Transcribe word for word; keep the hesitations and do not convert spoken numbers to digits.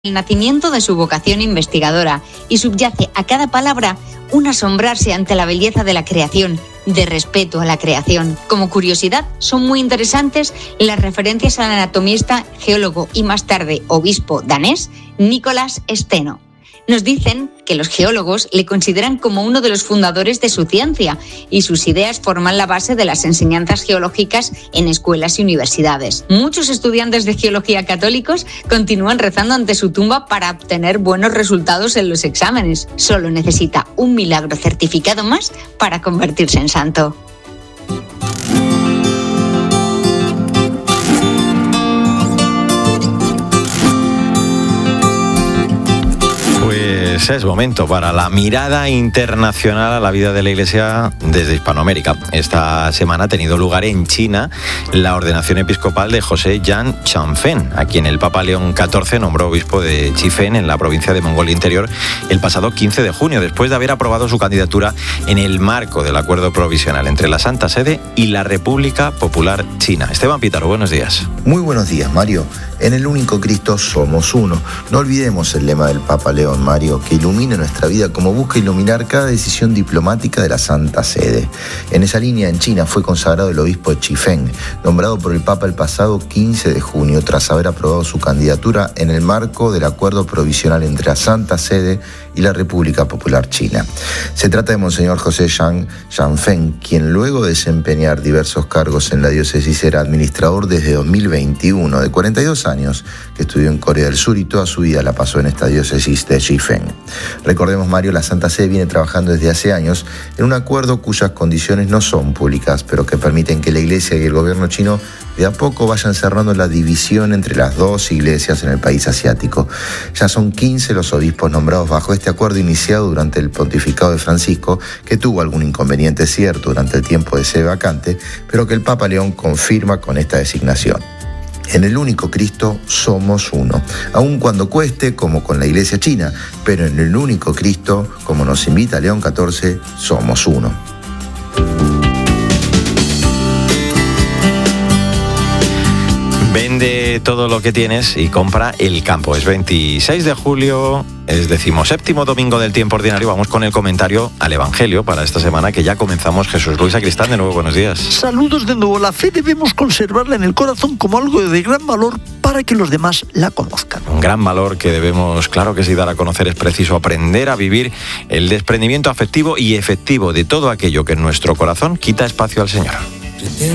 el nacimiento de su vocación investigadora y subyace a cada palabra un asombrarse ante la belleza de la creación, de respeto a la creación. Como curiosidad, son muy interesantes las referencias al anatomista, geólogo y más tarde obispo danés, Nicolás Steno. Nos dicen que los geólogos le consideran como uno de los fundadores de su ciencia y sus ideas forman la base de las enseñanzas geológicas en escuelas y universidades. Muchos estudiantes de geología católicos continúan rezando ante su tumba para obtener buenos resultados en los exámenes. Solo necesita un milagro certificado más para convertirse en santo. Es momento para la mirada internacional a la vida de la Iglesia desde Hispanoamérica. Esta semana ha tenido lugar en China la ordenación episcopal de José Yan Changfen, a quien el Papa León catorce nombró obispo de Chifeng, en la provincia de Mongolia Interior, el pasado quince de junio, después de haber aprobado su candidatura en el marco del acuerdo provisional entre la Santa Sede y la República Popular China. Esteban Pítaro, buenos días. Muy buenos días, Mario. En el único Cristo somos uno. No olvidemos el lema del Papa León, Mario, que ilumine nuestra vida como busca iluminar cada decisión diplomática de la Santa Sede. En esa línea, en China fue consagrado el obispo de Chifeng, nombrado por el Papa el pasado quince de junio, tras haber aprobado su candidatura en el marco del acuerdo provisional entre la Santa Sede y la República Popular China. Se trata de Monseñor José Yan Changfen, quien luego de desempeñar diversos cargos en la diócesis era administrador desde dos mil veintiuno, de cuarenta y dos años, que estudió en Corea del Sur y toda su vida la pasó en esta diócesis de Chifeng. Recordemos, Mario, la Santa Sede viene trabajando desde hace años en un acuerdo cuyas condiciones no son públicas, pero que permiten que la Iglesia y el gobierno chino de a poco vayan cerrando la división entre las dos iglesias en el país asiático. Ya son quince los obispos nombrados bajo este acuerdo iniciado durante el pontificado de Francisco, que tuvo algún inconveniente cierto durante el tiempo de sede vacante, pero que el Papa León confirma con esta designación. En el único Cristo somos uno, aun cuando cueste, como con la Iglesia china, pero en el único Cristo, como nos invita León catorce, somos uno. Vende todo lo que tienes y compra el campo. Es veintiséis de julio, es decimoséptimo domingo del tiempo ordinario. Vamos con el comentario al Evangelio para esta semana que ya comenzamos. Jesús Luis Sacristán, de nuevo, buenos días. Saludos de nuevo. La fe debemos conservarla en el corazón como algo de gran valor para que los demás la conozcan. Un gran valor que debemos, claro que sí, dar a conocer. Es preciso aprender a vivir el desprendimiento afectivo y efectivo de todo aquello que en nuestro corazón quita espacio al Señor.